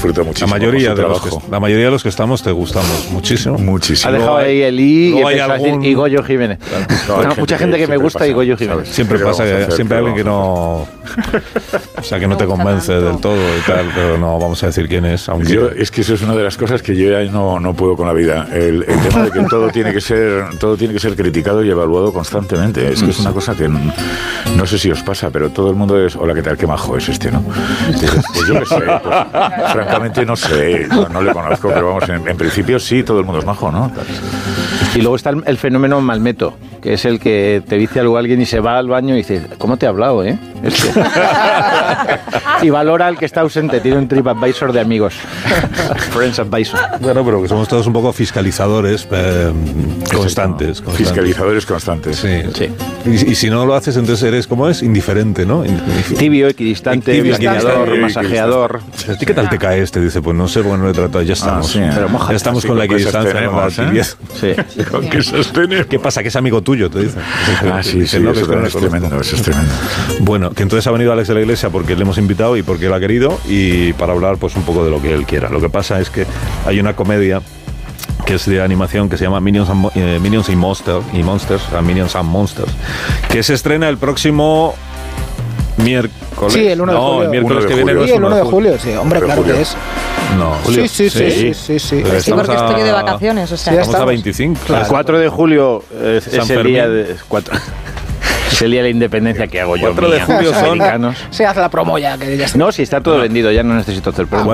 disfruto muchísimo. La mayoría de los que estamos te gustamos muchísimo. Muchísimo. Ha dejado ahí el I y Goyo Jiménez. Mucha gente que me gusta y Goyo Jiménez. Siempre pasa, siempre hay alguien que no... O sea, que no te convence del todo y tal, pero no vamos a decir quién es. Aunque... es que eso es una de las cosas que yo ya no puedo con la vida. El tema de que todo tiene que ser criticado y evaluado constantemente. Es que es una cosa que no sé si os pasa, pero todo el mundo es, hola, ¿qué tal? Qué majo es este, ¿no? Entonces, pues yo qué sé, pues, francamente no sé, no le conozco, pero vamos, en principio sí, todo el mundo es majo, ¿no? Y luego está el fenómeno malmeto, que es el que te dice algo alguien y se va al baño y dice, ¿cómo te he hablado, eh? Y valora al que está ausente, tiene un TripAdvisor de amigos. Friends Advisor. Bueno, pero que somos todos un poco fiscalizadores constantes. Fiscalizadores constantes. Sí. Y si no lo haces, entonces eres, ¿cómo es? Indiferente, ¿no? Tibio, equidistante, blanqueador, masajeador. ¿Y qué tal te cae este? Dice, pues no sé, porque no le he tratado, ya estamos. Pero moja, ya estamos con la equidistancia, con la tibieza. Sí. ¿Con qué sostenemos? ¿Qué pasa? Que es amigo tuyo, te dice. Sí, eso es tremendo. Bueno, que entonces ha venido Alex de la Iglesia porque le hemos invitado y porque él ha querido y para hablar pues un poco de lo que él quiera. Lo que pasa es que hay una comedia que es de animación que se llama Minions and Monsters, que se estrena el próximo miércoles. Sí, el 1 de julio. El miércoles que viene. Sí, el 1 de julio, sí. Hombre, claro que es. No, julio. Sí. Sí, porque estoy de vacaciones, o sea. Sí, estamos a 25. Claro. El 4 de julio es el día de... Es el día de la independencia que hago yo. 4 de julio son americanos. Se hace la promo ya. Que ya está. No, si está todo vendido, ya no necesito hacer promo.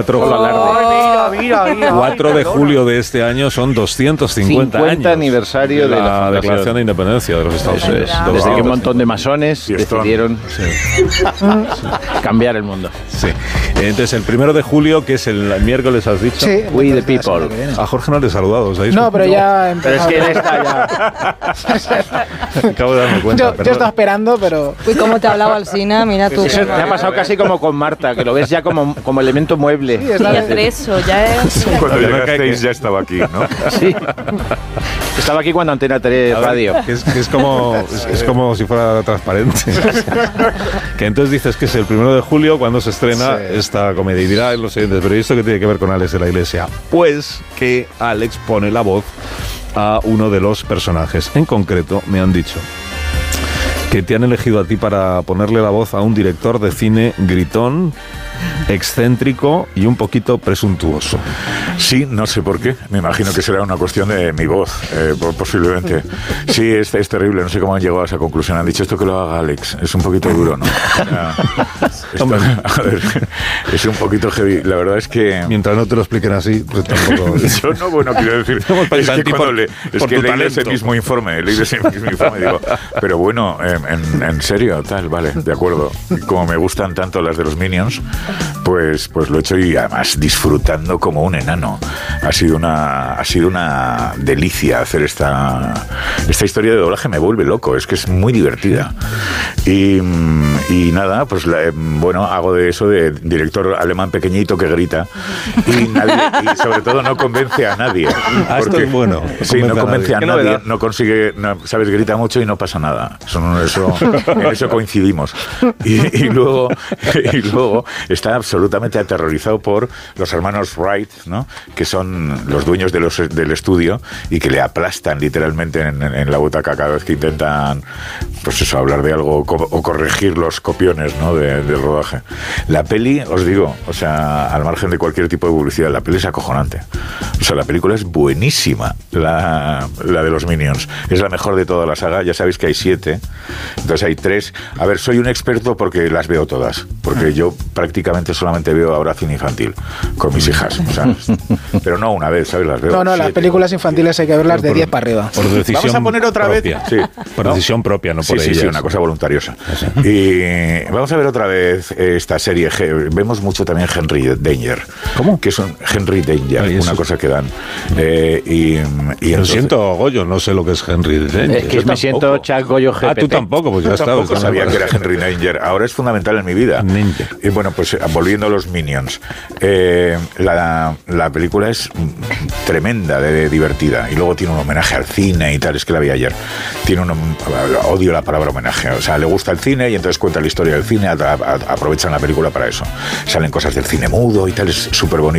4 de julio de este año son 250 años. Aniversario de la Declaración de Independencia de los Estados Unidos. Desde que un montón de masones decidieron cambiar el mundo. Sí. Entonces, el 1 de julio, que es el miércoles, has dicho. Sí, We the people. A Jorge no le he saludado, ¿sabéis? No, pero ya Pero es que él está ya. Acabo de darme cuenta. Yo estaba esperando, pero... Uy, cómo te hablaba Alsina, mira tú. Eso te ha pasado casi como con Marta, que lo ves ya como elemento mueble. Sí, Y hacer eso, ya es... Cuando llegasteis ya estaba aquí, ¿no? Sí. Estaba aquí cuando Antena 3 Radio. Es como si fuera transparente. Que entonces dices que es el 1 de julio cuando se estrena esta comedia. Y dirá los siguientes, pero ¿esto qué tiene que ver con Alex de la Iglesia? Pues que Alex pone la voz a uno de los personajes. En concreto, me han dicho que te han elegido a ti para ponerle la voz a un director de cine gritón, excéntrico y un poquito presuntuoso. Sí, no sé por qué. Me imagino que será una cuestión de mi voz, posiblemente. Sí, es terrible. No sé cómo han llegado a esa conclusión. Han dicho esto que lo haga Alex. Es un poquito duro, ¿no? A ver, es un poquito heavy. La verdad es que... Mientras no te lo expliquen así, pues tampoco... Yo no, bueno, quiero decir... Es que cuando leí ese mismo informe, digo, pero bueno, en serio, tal, vale, de acuerdo. Como me gustan tanto las de los Minions, pues lo he hecho y además disfrutando como un enano. Ha sido una delicia hacer esta historia de doblaje. Me vuelve loco, es que es muy divertida. Y nada, pues bueno, hago de eso de director alemán pequeñito que grita y sobre todo no convence a nadie. Esto es bueno. Sí, no convence a nadie, no consigue, sabes, grita mucho y no pasa nada. En eso coincidimos. Y luego está absolutamente aterrorizado por los hermanos Wright, ¿no? Que son los dueños del estudio y que le aplastan literalmente en la butaca cada vez que intentan, pues eso, hablar de algo o corregir los copiones, ¿no? del rodaje. La peli, os digo, o sea, al margen de cualquier tipo de publicidad, la peli es acojonante. O sea, la película es buenísima, la de los Minions. Es la mejor de toda la saga. Ya sabéis que hay 7, entonces hay 3. A ver, soy un experto porque las veo todas, porque yo prácticamente solamente veo ahora cine infantil con mis hijas, o sea, pero no una vez, ¿sabes? Las veo. No, 7. Las películas infantiles hay que verlas de 10 para arriba. Por decisión. Vamos a poner otra propia. Vez. Sí. Por decisión propia, no por ellas. Sí, una cosa voluntariosa. Y vamos a ver otra vez esta serie. Vemos mucho también Henry Danger. ¿Cómo? Que es un Henry Danger, una cosa que dan. Lo siento, Goyo, no sé lo que es Henry Danger. Es que me siento Chuck Goyo GPT. Tú tampoco, pues ya está. Tampoco sabía que era Henry Danger. Ahora es fundamental en mi vida. Y bueno, pues volviendo a los Minions, la película es tremenda, de divertida, y luego tiene un homenaje al cine y tal. Es que la vi ayer. Odio la palabra homenaje, o sea, le gusta el cine y entonces cuenta la historia del cine, aprovechan la película para eso. Salen cosas del cine mudo y tal, es súper bonito.